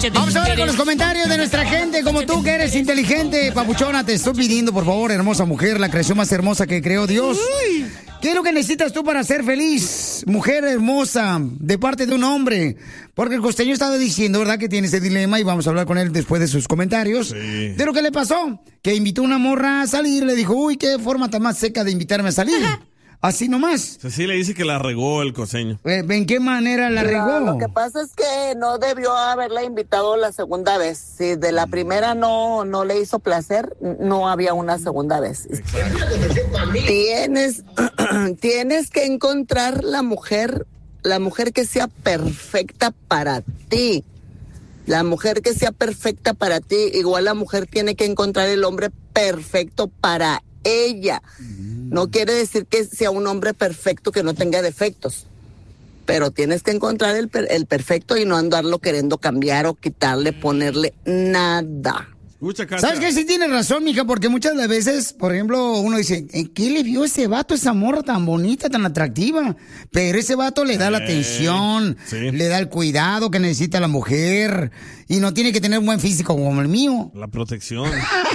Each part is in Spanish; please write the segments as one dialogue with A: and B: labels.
A: Vamos a ver con los comentarios de nuestra gente, como tú que eres inteligente, papuchona, te estoy pidiendo, por favor, hermosa mujer, la creación más hermosa que creó Dios. ¿Qué es lo que necesitas tú para ser feliz, mujer hermosa, de parte de un hombre? Porque el costeño estaba diciendo, ¿verdad?, que tiene ese dilema y vamos a hablar con él después de sus comentarios. Sí. De lo que le pasó, que invitó a una morra a salir, le dijo, uy, qué forma tan más seca de invitarme a salir. Así nomás.
B: Sí, le dice que la regó el costeño.
A: ¿En qué manera la regó?
C: Lo que pasa es que no debió haberla invitado la segunda vez. Si de la primera no le hizo placer, no había una segunda vez. Tienes que encontrar la mujer que sea perfecta para ti. La mujer que sea perfecta para ti. Igual la mujer tiene que encontrar el hombre perfecto para ella. No quiere decir que sea un hombre perfecto que no tenga defectos, pero tienes que encontrar el perfecto y no andarlo queriendo cambiar o quitarle, ponerle nada.
A: ¿Sabes qué? Sí tienes razón, mija, porque muchas de las veces, por ejemplo, uno dice, ¿en qué le vio ese vato, esa morra tan bonita, tan atractiva? Pero ese vato le da la atención, le da el cuidado que necesita la mujer y no tiene que tener un buen físico como el mío.
B: La protección.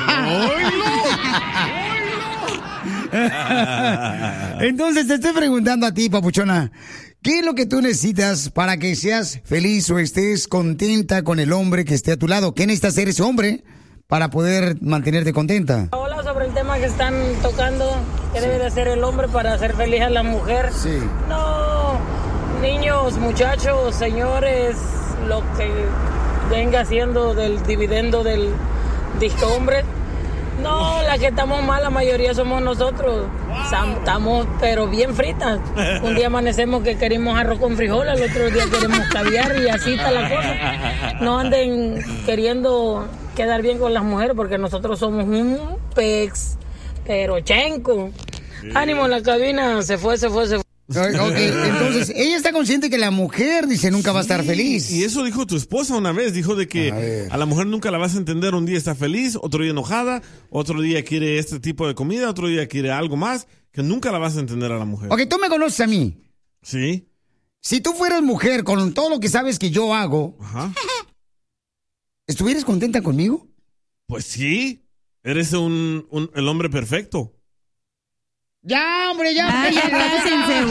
A: Entonces te estoy preguntando a ti, papuchona, ¿qué es lo que tú necesitas para que seas feliz o estés contenta con el hombre que esté a tu lado? ¿Qué necesitas ser ese hombre para poder mantenerte contenta?
D: Hola, sobre el tema que están tocando, ¿qué debe de hacer el hombre para hacer feliz a la mujer?
A: Sí.
D: No, niños, muchachos, señores, lo que venga siendo del dividendo del disco hombre. No, la que estamos mal, la mayoría somos nosotros. Estamos, pero bien fritas. Un día amanecemos que queremos arroz con frijoles, el otro día queremos caviar y así está la cosa. No anden queriendo quedar bien con las mujeres porque nosotros somos un pex, pero chenco. Sí. Ánimo, la cabina se fue.
A: Ok, entonces, ella está consciente que la mujer, dice, nunca va a estar feliz.
B: Y eso dijo tu esposa una vez, dijo de que a la mujer nunca la vas a entender, un día está feliz, otro día enojada, otro día quiere este tipo de comida, otro día quiere algo más, que nunca la vas a entender a la mujer.
A: Ok, tú me conoces a mí.
B: Sí.
A: Si tú fueras mujer con todo lo que sabes que yo hago, ¿estuvieras contenta conmigo?
B: Pues sí, eres el hombre perfecto.
A: Ya, hombre, ya.
E: Ay, ya cásense,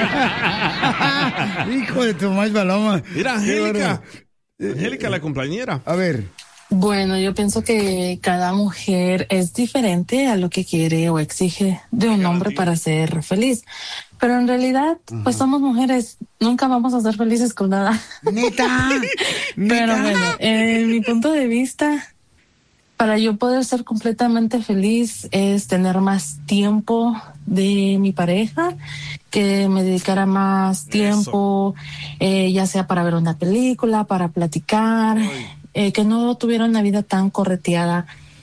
A: güey. Hijo de tu más paloma.
B: Mira, Angélica, la compañera.
A: A ver.
F: Bueno, yo pienso que cada mujer es diferente a lo que quiere o exige de un hombre para ser feliz. Pero en realidad, pues somos mujeres, nunca vamos a ser felices con nada.
A: ¿Neta?
F: Pero bueno, en mi punto de vista, para yo poder ser completamente feliz es tener más tiempo de mi pareja, que me dedicara más tiempo, ya sea para ver una película, para platicar, que no tuviera una vida tan correteada.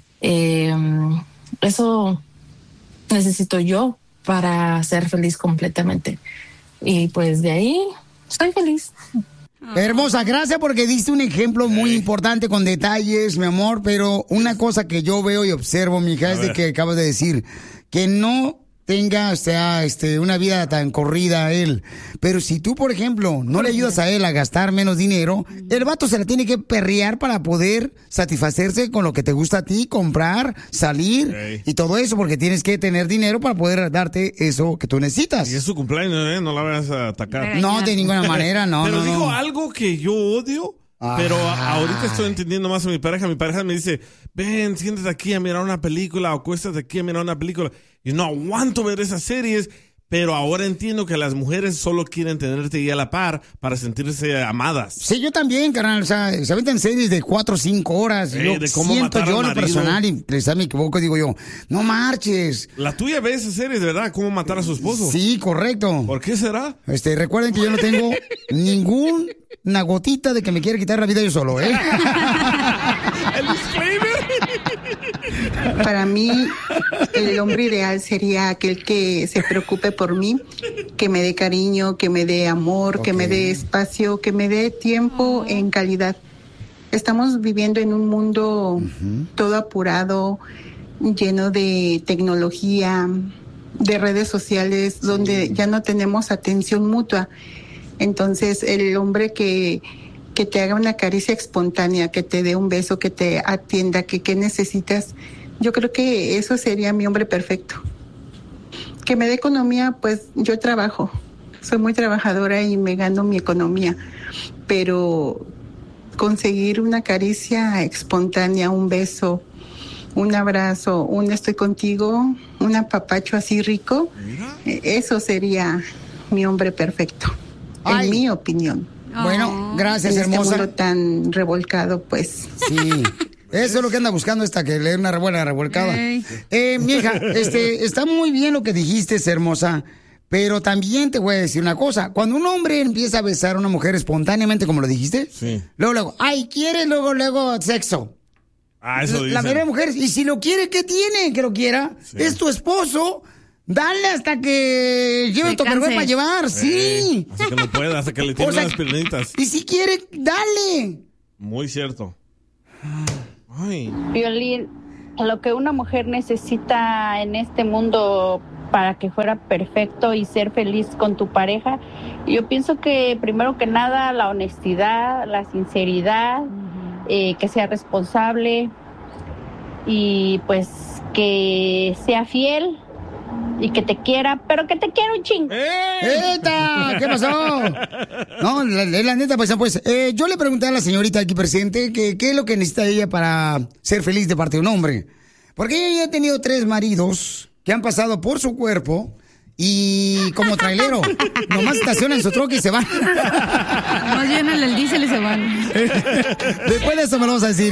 F: Eso necesito yo para ser feliz completamente. Y pues de ahí soy feliz.
A: Hermosa, gracias porque diste un ejemplo muy importante con detalles, mi amor, pero una cosa que yo veo y observo, mija, es de que acabas de decir que no tenga, o sea, una vida tan corrida a él. Pero si tú, por ejemplo, no le ayudas a él a gastar menos dinero, el vato se la tiene que perrear para poder satisfacerse con lo que te gusta a ti, comprar, salir y todo eso, porque tienes que tener dinero para poder darte eso que tú necesitas.
B: Y es su cumpleaños, no la vayas a atacar.
A: No, de ninguna manera, no.
B: Pero
A: no,
B: digo
A: no.
B: algo que yo odio. Pero ahorita estoy entendiendo más a mi pareja. Mi pareja me dice, ven, siéntate aquí a mirar una película, o acuéstate aquí a mirar una película. Y no aguanto ver esas series, pero ahora entiendo que las mujeres solo quieren tenerte ahí a la par para sentirse amadas.
A: Sí, yo también, carnal. O sea, se meten series de 4 o 5 horas. Yo
B: de cómo
A: siento
B: matar
A: yo
B: al
A: lo
B: marido.
A: personal, y quizás me equivoco, digo yo, no marches.
B: La tuya ve esas series, de verdad, cómo matar a su esposo.
A: Sí, correcto.
B: ¿Por qué será?
A: Recuerden que yo no tengo ninguna gotita de que me quiera quitar la vida yo solo, ¿eh?
B: El disclaimer.
G: Para mí, el hombre ideal sería aquel que se preocupe por mí, que me dé cariño, que me dé amor, que me dé espacio, que me dé tiempo en calidad. Estamos viviendo en un mundo todo apurado, lleno de tecnología, de redes sociales, donde ya no tenemos atención mutua. Entonces, el hombre que que te haga una caricia espontánea, que te dé un beso, que te atienda, que qué necesitas. Yo creo que eso sería mi hombre perfecto. Que me dé economía, pues yo trabajo. Soy muy trabajadora y me gano mi economía. Pero conseguir una caricia espontánea, un beso, un abrazo, un estoy contigo, un apapacho así rico, eso sería mi hombre perfecto, en mi opinión.
A: Bueno, gracias,
G: en
A: hermosa.
G: este mundo tan revolcado, pues.
A: Sí. Eso es lo que anda buscando esta, que le dé una buena revolcada. Mija, está muy bien lo que dijiste, hermosa, pero también te voy a decir una cosa. Cuando un hombre empieza a besar a una mujer espontáneamente, como lo dijiste, luego, ay, ¿quieres luego sexo?
B: Eso dice.
A: La mayoría de mujeres, y si lo quiere, ¿qué tiene que lo quiera? Es tu esposo. Dale hasta que lleve tu perro para llevar, sí.
B: Hasta que no pueda, hasta que le tiren las piernitas.
A: Y si quiere, dale.
B: Muy cierto. Ay.
E: Piolín, lo que una mujer necesita en este mundo para que fuera perfecto y ser feliz con tu pareja, yo pienso que primero que nada la honestidad, la sinceridad, que sea responsable y pues que sea fiel y que te quiera, pero que te quiera un chingo.
A: ¡Eta! ¿Qué pasó? No, la neta, pues yo le pregunté a la señorita aquí presente que qué es lo que necesita ella para ser feliz de parte de un hombre. Porque ella ya ha tenido 3 maridos que han pasado por su cuerpo y como trailero, nomás estacionan su troca y se van.
H: Nomás llenan el diésel y se van.
A: Después de eso me lo vamos a decir.